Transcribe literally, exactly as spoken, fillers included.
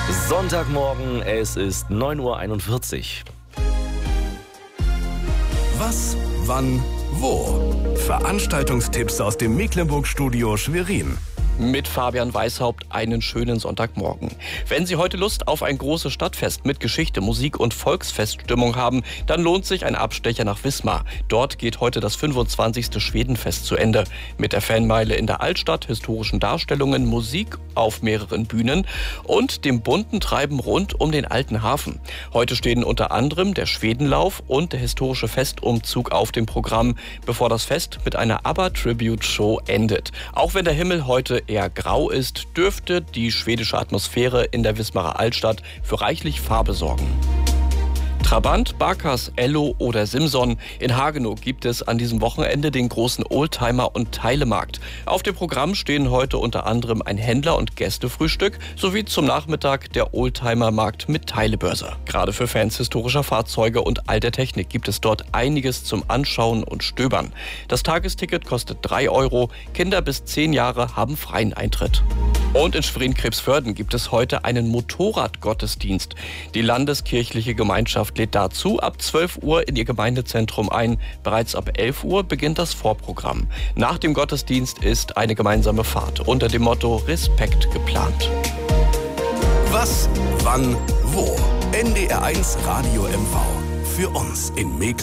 Sonntagmorgen, es ist neun Uhr einundvierzig. Was, wann, wo? Veranstaltungstipps aus dem Mecklenburg-Studio Schwerin. Mit Fabian Weishaupt einen schönen Sonntagmorgen. Wenn Sie heute Lust auf ein großes Stadtfest mit Geschichte, Musik und Volksfeststimmung haben, dann lohnt sich ein Abstecher nach Wismar. Dort geht heute das fünfundzwanzigste Schwedenfest zu Ende. Mit der Fanmeile in der Altstadt, historischen Darstellungen, Musik auf mehreren Bühnen und dem bunten Treiben rund um den alten Hafen. Heute stehen unter anderem der Schwedenlauf und der historische Festumzug auf dem Programm, bevor das Fest mit einer ABBA-Tribute-Show endet. Auch wenn der Himmel heute eher grau ist, dürfte die schwedische Atmosphäre in der Wismarer Altstadt für reichlich Farbe sorgen. Trabant, Barkas, Ello oder Simson. In Hagenow gibt es an diesem Wochenende den großen Oldtimer- und Teilemarkt. Auf dem Programm stehen heute unter anderem ein Händler- und Gästefrühstück sowie zum Nachmittag der Oldtimer-Markt mit Teilebörse. Gerade für Fans historischer Fahrzeuge und alter Technik gibt es dort einiges zum Anschauen und Stöbern. Das Tagesticket kostet drei Euro. Kinder bis zehn Jahre haben freien Eintritt. Und in Schwerin-Krebsförden gibt es heute einen Motorradgottesdienst. Die landeskirchliche Gemeinschaft lädt dazu ab zwölf Uhr in ihr Gemeindezentrum ein. Bereits ab elf Uhr beginnt das Vorprogramm. Nach dem Gottesdienst ist eine gemeinsame Fahrt unter dem Motto Respekt geplant. Was, wann, wo? N D R eins Radio M V. Für uns in Mecklenburg.